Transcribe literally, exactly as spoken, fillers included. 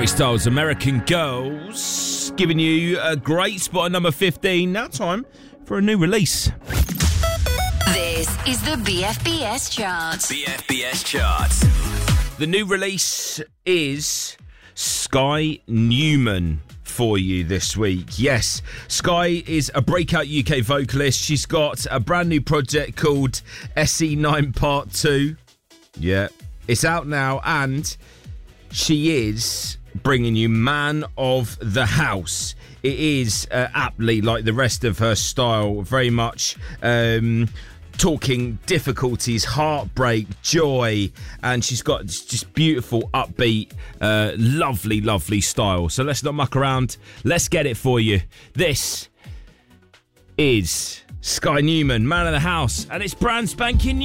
Harry Styles, American Girls, giving you a great spot at number fifteen. Now time for a new release. This is the B F B S chart. B F B S chart. The new release is Sky Newman for you this week. Yes, Sky is a breakout U K vocalist. She's got a brand new project called S E nine Part two. Yeah, it's out now, and she is bringing you Man of the House. It is uh, aptly like the rest of her style, very much um, talking difficulties, heartbreak, joy, and she's got just beautiful, upbeat, uh, lovely, lovely style. So let's not muck around. Let's get it for you. This is Sky Newman, Man of the House, and it's brand spanking new.